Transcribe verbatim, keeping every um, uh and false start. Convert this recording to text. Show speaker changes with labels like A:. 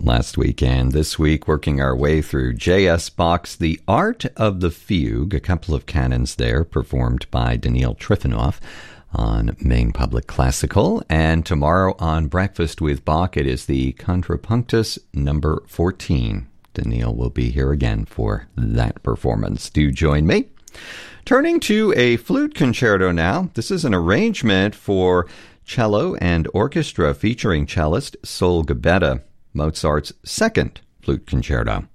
A: last weekend. This week, working our way through J S. Bach's The Art of the Fugue, a couple of canons there performed by Daniil Trifonov on Maine Public Classical. And tomorrow on Breakfast with Bach, it is the Contrapunctus number fourteen. Daniil will be here again for that performance. Do join me. Turning to a flute concerto now. This is an arrangement for cello and orchestra featuring cellist Sol Gabetta, Mozart's second flute concerto.